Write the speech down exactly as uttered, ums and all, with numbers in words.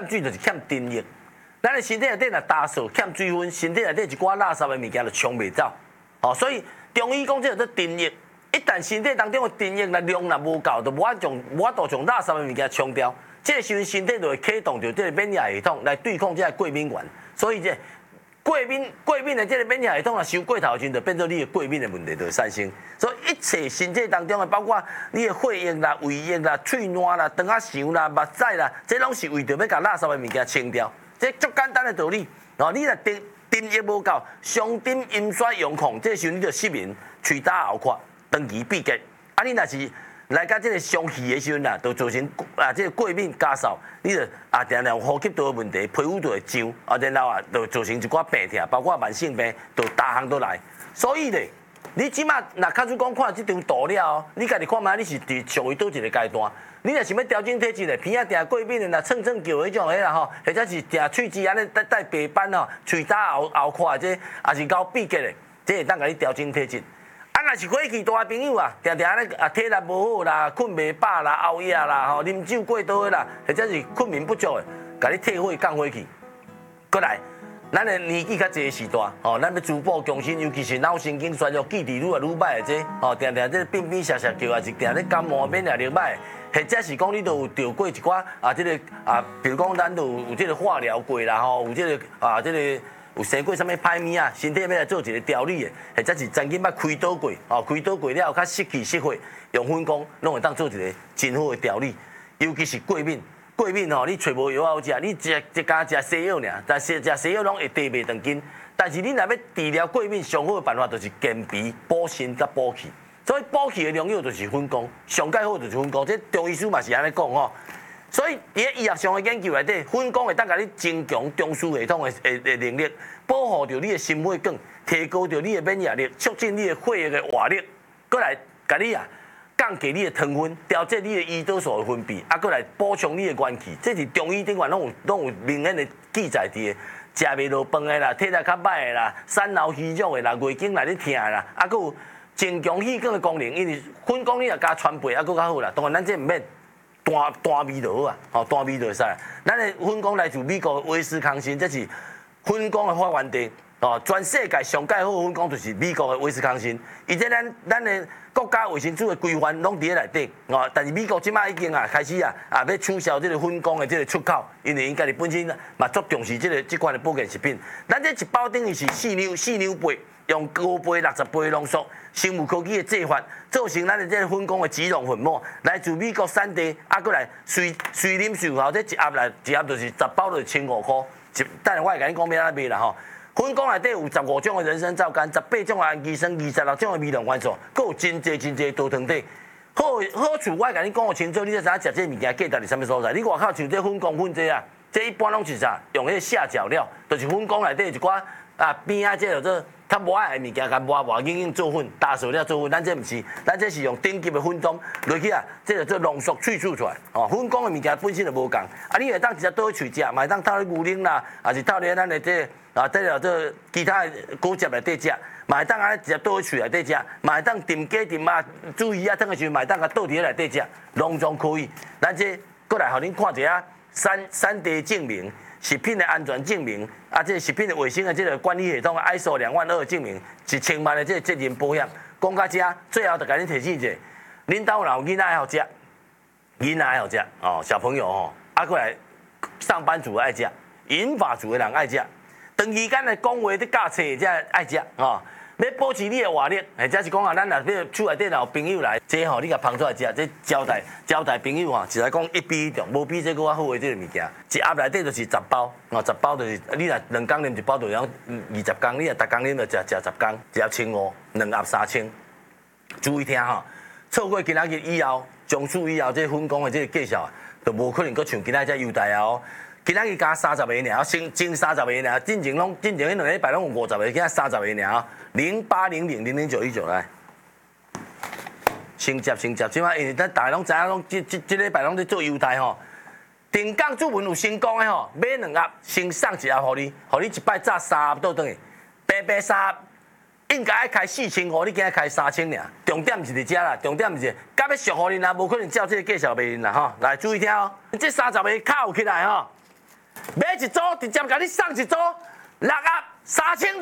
欠水就是欠津液。咱的身体内底若打扫欠水分，身体内底一寡垃圾的物件就冲袂走。哦，所以中医讲这叫做津液。一旦身体当中的津液若量若无够，就无法将无法度将垃圾的物件冲掉。这个时阵身体就会启动着这个免疫系统来对抗这个过敏源。所以这过敏过敏的这个免疫系统若收过头时，就变做你的过敏的问题就会产生。所以一切身体当中的，包括你的血液啦、胃液啦、喙烂啦、肠仔肠啦、目屎啦，这拢是为着要甲垃圾的物件清掉。这足简单的道理。哦，你若津津液无够，上丁阴衰阳亢，这时候你就失眠、喙焦喉渴。长期闭结，啊，你若是来到这个伤气的时阵啦，就造成啊这个过敏加扫，你就啊常常呼吸道的问题，皮肤就会痒，啊然后啊就造成一寡病痛，包括慢性病，就大项都来。所以咧，你即马若卡出讲看这张图了哦，你家己看觅你是伫属于倒一个阶段。你若想要调整体质咧，鼻仔定过敏的啦，蹭蹭叫迄种个啦吼，或者是定喙齿安尼带带白斑吼，喙焦喉喉渴这，也是搞闭结的，这会当甲你调整体质。啊，若是火气大的朋友啊，常常咧啊体力无好啦，困袂饱啦，熬夜啦，吼，啉酒过多的啦，或者是困眠不足的，甲你退火降火气。过来，咱的年纪较济的时段，吼，咱要逐步强身，尤其是脑神经衰弱、记忆愈来愈歹的这，吼，常常这变变涩涩叫，也是常咧感冒、免疫力歹，或者是讲你都有着过一寡啊，这个啊，比如讲咱都有有这个化疗过啦，吼，有这个啊，这个。有生过啥物歹物啊？身体要来做一个调理的，或者是曾经捌开刀过，哦，开刀过了后较失气失血，用粉光拢会当做一个真好的调理。尤其是过敏，过敏吼，你找无药好食，你食一家食西药尔，但是食西药拢会低袂长筋。但是你若要治疗过敏，上好的办法就是健脾、补肾甲补气。所以补气的良药就是粉光，上介好就是粉光。这中医师嘛是安尼讲吼。所以，伫咧医学上的研究内底，粉光会当甲你增强中枢系统的的能力，保护着你的心血管，提高着你的免疫力，促进你的血液的活力，过来甲你啊降低你的糖分，调节你的胰岛素的分泌，啊，过来补充你的元气。这是中医顶管拢有拢有明显的记载伫的，食袂落饭的啦，体力较歹的啦，三脑虚弱的啦，月经来咧疼的啦，啊，佫有增强气管的功能，因为粉光你若加传倍，啊，佫较好啦。当然咱这毋免。单单味就好啊，吼单味就会使。咱的粉光来自美国的威斯康星，这是粉光的发源地。哦，全世界上介好的粉光就是美国的威斯康星。而且咱咱的国家卫生署的规范拢伫咧内底。哦，但是美国即摆已经啊开始啊啊要取消这个粉光的这个出口，因为因家己本身嘛足重视这个这款的保健食品。咱这一包等于是四两四两杯，用高杯六十杯浓缩。生物科技的做法，造成咱的这个粉光的脂溶粉末，来自美国产地，啊，过来随随啉随效，这一盒来一盒就是十包就是千五块。一，等下我会甲你讲要安怎卖啦吼。粉光内底有十五种的人参皂苷，十八种的氨基酸，二十六种的微量元素，佫有真济真济多糖体。好好处我会甲你讲清楚，你才知影食这物件价值伫啥物所在。你外口像这粉光粉这啊，这一般拢是啥？用迄个下脚料，就是粉光内底一寡啊边啊，这叫做。较无爱的物件，甲磨磨硬硬做粉，打碎了做粉，咱这毋是，咱这是用顶级的粉装落去啊，这就做浓缩萃取出来。哦，粉光的物件本身就无共，啊，你会当直接倒去喙食，嘛会当套咧牛奶啦，还是套咧咱的这啊，这了这其他的果汁内底食，嘛会当安尼直接倒咧喙内底食，嘛会当炖鸡炖肉、煮鱼啊，汤的时候，嘛会当甲倒伫咧内底食，拢总可以。咱这过来，互恁看一下三三地证明。食品的安全证明，啊，这食品的卫生的这个管理系统的 I S O 两万二证明，一千万的这个责任保险。讲到这，最后就甲恁提醒一下，恁兜若有囡仔爱好食，囡仔爱好食哦，小朋友哦，啊过来上班族爱食，银发族的人爱食，长时间的讲话伫教册才爱食哦。要保持你的活力，或者是讲啊，咱若要厝内底若有朋友来，这吼你甲捧出来食，这招待招待朋友吼，是来讲一比一重，无比这个较好的这个物件。一盒内底就是十包，哦，十包就是你若两工啉一包，就两二十工，你若逐工啉就食食十工，一盒千五，两盒三千。注意听吼，错过今仔日以后，从此以后这粉光的这个介绍，就无可能搁像今仔这优待啊哦。今仔日加三十个尔，先前三十个尔，进前拢进前迄两个礼拜拢有五十个，今仔三十个尔，零八零零零零九一九来，先接先接，即摆因为咱大家拢知影，拢即即即礼拜拢在做优待吼。定岗主文有成功的吼，买两盒先送一盒互你，互你一摆炸三盒倒转去，白白三盒应该爱开四千五，你今仔开三千尔，重点是伫遮啦，重点是甲要俗互恁啦，无可能照这个介绍袂恁啦吼。来注意听哦，这三十个扣起来吼。 买一组直接甲你送一组，六盒三千。